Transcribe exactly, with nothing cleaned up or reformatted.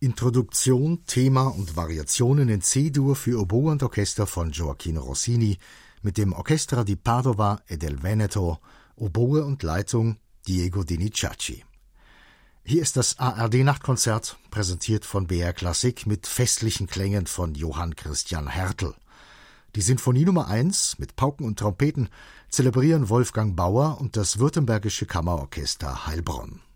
Introduktion, Thema und Variationen in C-Dur für Oboe und Orchester von Gioacchino Rossini mit dem Orchestra di Padova e del Veneto, Oboe und Leitung Diego Dinizacci. Hier ist das A R D-Nachtkonzert, präsentiert von B R Klassik mit festlichen Klängen von Johann Christian Hertel. Die Sinfonie Nummer eins mit Pauken und Trompeten zelebrieren Wolfgang Bauer und das Württembergische Kammerorchester Heilbronn.